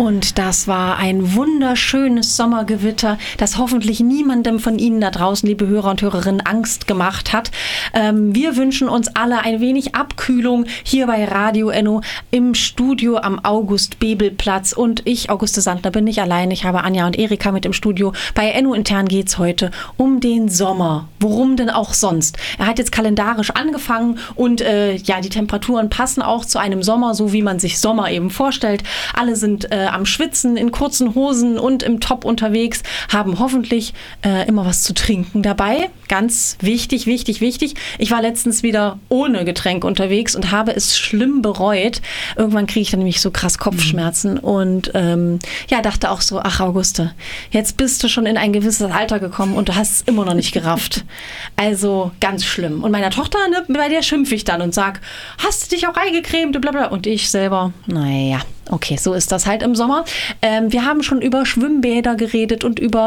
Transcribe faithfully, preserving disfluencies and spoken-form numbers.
Und das war ein wunderschönes Sommergewitter, das hoffentlich niemandem von Ihnen da draußen, liebe Hörer und Hörerinnen, Angst gemacht hat. Ähm, wir wünschen uns alle ein wenig Abkühlung hier bei Radio Enno im Studio am August-Bebel-Platz. Und ich, Auguste Sandner, bin nicht allein. Ich habe Anja und Erika mit im Studio. Bei Enno Intern geht es heute um den Sommer. Worum denn auch sonst? Er hat jetzt kalendarisch angefangen und äh, ja, die Temperaturen passen auch zu einem Sommer, so wie man sich Sommer eben vorstellt. Alle sind äh, am Schwitzen, in kurzen Hosen und im Top unterwegs, haben hoffentlich äh, immer was zu trinken dabei. Ganz wichtig, wichtig, wichtig. Ich war letztens wieder ohne Getränk unterwegs und habe es schlimm bereut. Irgendwann kriege ich dann nämlich so krass Kopfschmerzen mhm. und ähm, ja, dachte auch so, ach Auguste, jetzt bist du schon in ein gewisses Alter gekommen und du hast es immer noch nicht gerafft. Also ganz schlimm. Und meiner Tochter, ne, bei der schimpfe ich dann und sag, hast du dich auch eingecremt? Blablabla. Und ich selber, naja, okay, so ist das halt im Sommer. Ähm, wir haben schon über Schwimmbäder geredet und über